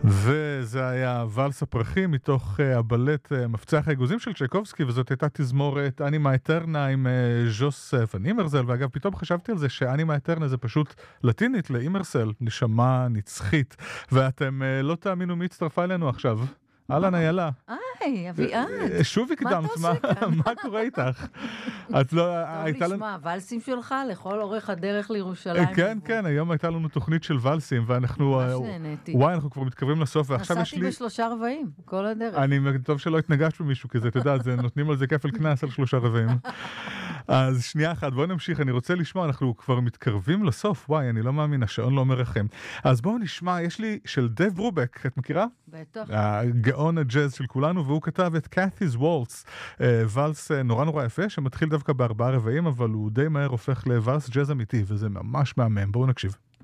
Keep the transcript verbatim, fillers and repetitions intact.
וזה היה ולס הפרחים מתוך uh, הבלט uh, מפצח האגוזים של צ'ייקובסקי, וזאת הייתה תזמורת אנימה אטרנה עם uh, ז'וס ון אימרזל, ואגב פתאום חשבתי על זה שאנימה אטרנה זה פשוט לטינית לאימרסל, נשמה נצחית, ואתם uh, לא תאמינו מי הצטרפה אלינו עכשיו. אהלן איילה. היי, אביעד. שוב הקדמת, מה קורה איתך? את לא, טוב לשמע, ולסים שלך לכל אורך הדרך לירושלים. כן, כן, היום הייתה לנו תוכנית של ולסים, ואנחנו, ממש נהניתי. וואי, אנחנו כבר מתקרבים לסוף, ועכשיו יש לי... נסעתי בשלושה רבעים, כל הדרך. אני, טוב שלא התנגשת במישהו כזה, אתה יודע, זה נותנים על זה כפל כנס על שלושה רבעים. אז שנייה אחת, בואו נמשיך, אני רוצה לשמוע, אנחנו כבר מתקרבים לסוף, וואי, אני לא מאמין, השעון לא אומר לכם. אז בואו נשמע, יש לי של דב ברובק, את מכירה? בטח. הגאון הג'אז של כולנו, והוא כתב את קאת'י's וולס, ולס נורא נורא יפה, שמתחיל דווקא בארבעה רבעים, אבל הוא די מהר הופך לוולס ג'אז אמיתי, וזה ממש מהמם, בואו נקשיב.